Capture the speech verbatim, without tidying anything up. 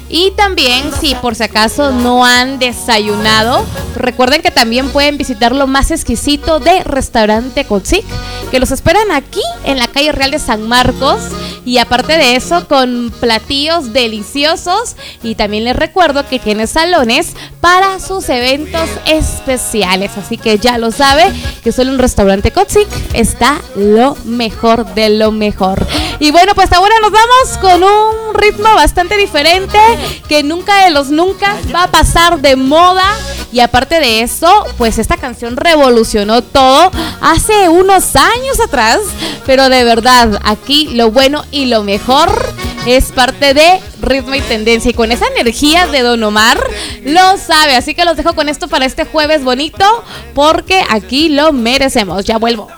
Y también, si por si acaso no han desayunado, recuerden que también pueden visitar lo más exquisito de Restaurante Cozic, que los esperan aquí en la calle Real de San Marcos. Y aparte de eso, con platillos deliciosos. Y también les recuerdo que tiene salones para sus eventos especiales. Así que ya lo sabe, que solo en Restaurante Cozic está lo mejor de lo mejor. Y bueno, pues ahora nos vamos con un ritmo bastante diferente, que nunca de los nunca va a pasar de moda. Y aparte de eso, pues esta canción revolucionó todo hace unos años atrás. Pero de verdad, aquí lo bueno y lo mejor es parte de Ritmo y Tendencia. Y con esa energía de Don Omar, lo sabe. Así que los dejo con esto para este jueves bonito, porque aquí lo merecemos. Ya vuelvo.